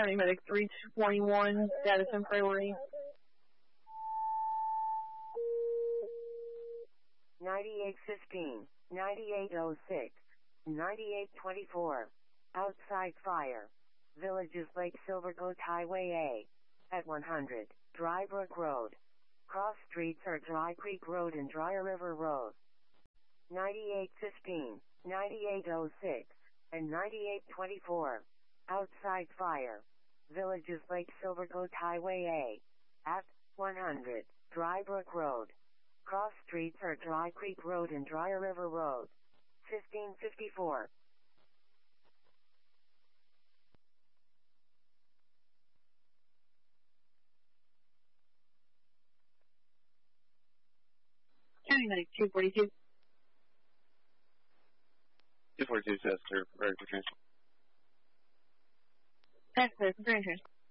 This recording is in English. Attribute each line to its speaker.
Speaker 1: County Medic 321, status and priority.
Speaker 2: 9815, 9806, 9824. Outside fire. Villages Lake Silver Goat Highway A. At 100, Dry Brook Road. Cross streets are Dry Creek Road and Dry River Road. 9815, 9806, and 9824. Outside fire. Villages Lake Silver Goat Highway A. At 100, Dry Brook Road. Cross streets are Dry Creek Road and Dry River Road. 1554.
Speaker 1: County Medic 242.
Speaker 3: 242, Chester, ready for transfer.
Speaker 1: That's clear for transfer.